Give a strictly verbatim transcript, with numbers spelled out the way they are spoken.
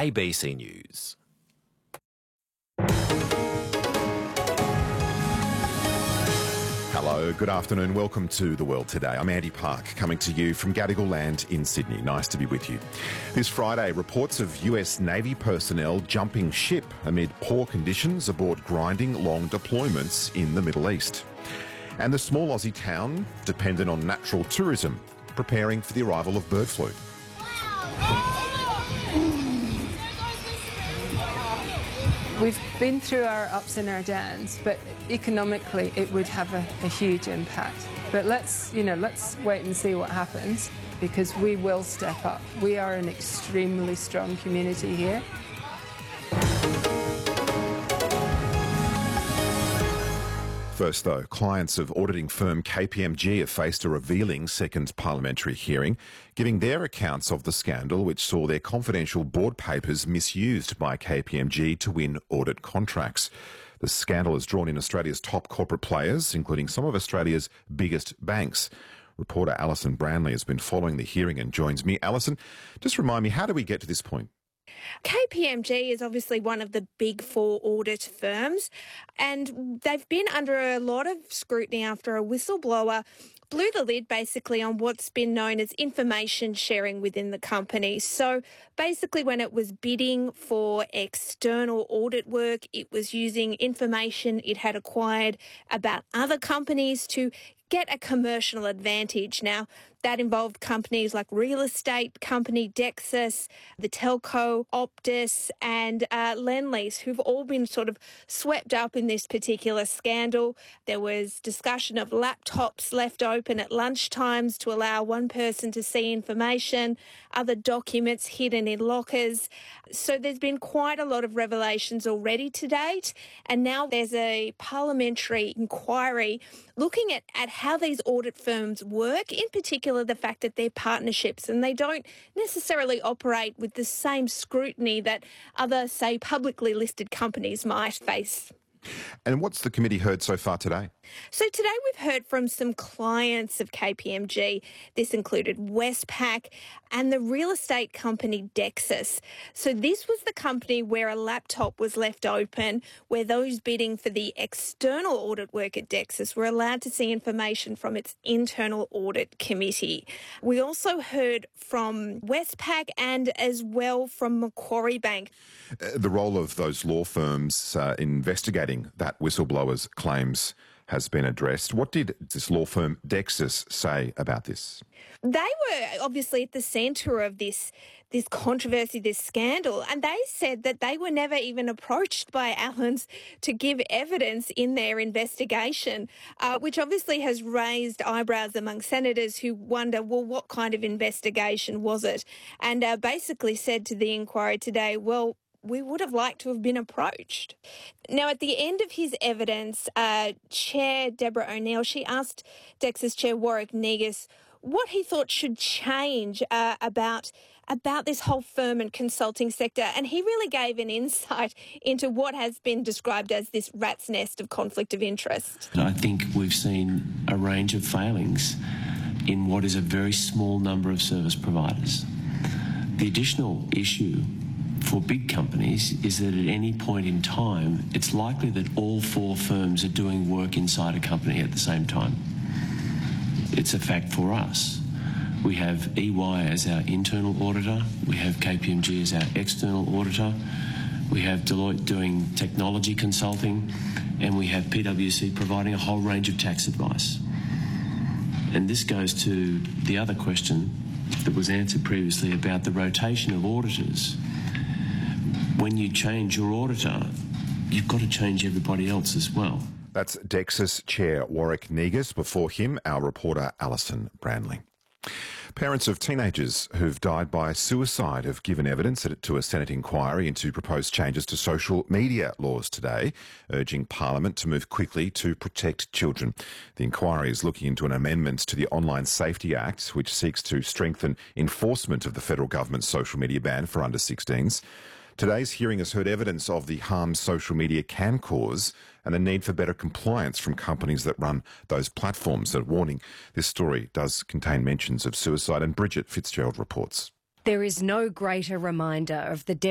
A B C News. Hello, good afternoon. Welcome to The World Today. I'm Andy Park, coming to you from Gadigal Land in Sydney. Nice to be with you. This Friday, reports of U S Navy personnel jumping ship amid poor conditions aboard grinding long deployments in the Middle East. And the small Aussie town, dependent on natural tourism, preparing for the arrival of bird flu. We've been through our ups and our downs, but economically it would have a, a huge impact. But let's, you know, let's wait and see what happens, because we will step up. We are an extremely strong community here. First, though, clients of auditing firm K P M G have faced a revealing second parliamentary hearing, giving their accounts of the scandal which saw their confidential board papers misused by K P M G to win audit contracts. The scandal has drawn in Australia's top corporate players, including some of Australia's biggest banks. Reporter Alison Branley has been following the hearing and joins me. Alison, just remind me, how do we get to this point? K P M G is obviously one of the big four audit firms, and they've been under a lot of scrutiny after a whistleblower blew the lid basically on what's been known as information sharing within the company. So basically when it was bidding for external audit work, it was using information it had acquired about other companies to get a commercial advantage. Now, that involved companies like real estate company Dexus, the telco Optus, and uh, Lendlease, who've all been sort of swept up in this particular scandal. There was discussion of laptops left open at lunchtimes to allow one person to see information, other documents hidden in lockers. So there's been quite a lot of revelations already to date, and now there's a parliamentary inquiry looking at, at how these audit firms work, in particular the fact that they're partnerships and they don't necessarily operate with the same scrutiny that other, say, publicly listed companies might face. And what's the committee heard so far today? So today we've heard from some clients of K P M G. This included Westpac and the real estate company Dexus. So this was the company where a laptop was left open, where those bidding for the external audit work at Dexus were allowed to see information from its internal audit committee. We also heard from Westpac and as well from Macquarie Bank. Uh, the role of those law firms uh, investigating that whistleblower's claims has been addressed. What did this law firm Dexus say about this? They were obviously at the centre of this this controversy, this scandal, and they said that they were never even approached by Allens to give evidence in their investigation, uh, which obviously has raised eyebrows among senators who wonder, well, what kind of investigation was it? And uh, basically said to the inquiry today, well, we would have liked to have been approached. Now, at the end of his evidence, uh, Chair Deborah O'Neill, she asked Dexus Chair Warwick Negus what he thought should change uh, about about this whole firm and consulting sector. And he really gave an insight into what has been described as this rat's nest of conflict of interest. I think we've seen a range of failings in what is a very small number of service providers. The additional issue for big companies is that at any point in time, it's likely that all four firms are doing work inside a company at the same time. It's a fact for us. We have E Y as our internal auditor, we have K P M G as our external auditor, we have Deloitte doing technology consulting, and we have PwC providing a whole range of tax advice. And this goes to the other question that was answered previously about the rotation of auditors. When you change your auditor, you've got to change everybody else as well. That's Dexus Chair Warwick Negus. Before him, our reporter Alison Branley. Parents of teenagers who've died by suicide have given evidence to a Senate inquiry into proposed changes to social media laws today, urging Parliament to move quickly to protect children. The inquiry is looking into an amendment to the Online Safety Act, which seeks to strengthen enforcement of the federal government's social media ban for under sixteens. Today's hearing has heard evidence of the harm social media can cause and the need for better compliance from companies that run those platforms. A warning, this story does contain mentions of suicide, and Bridget Fitzgerald reports. There is no greater reminder of the